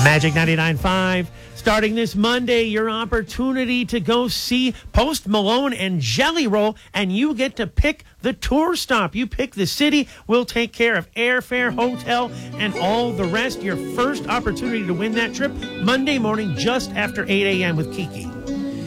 Magic 99.5. Starting this Monday, your opportunity to go see Post Malone and Jelly Roll, and you get to pick the tour stop. You pick the city. We'll take care of airfare, hotel, and all the rest. Your first opportunity to win that trip, Monday morning just after 8 a.m. with Kiki.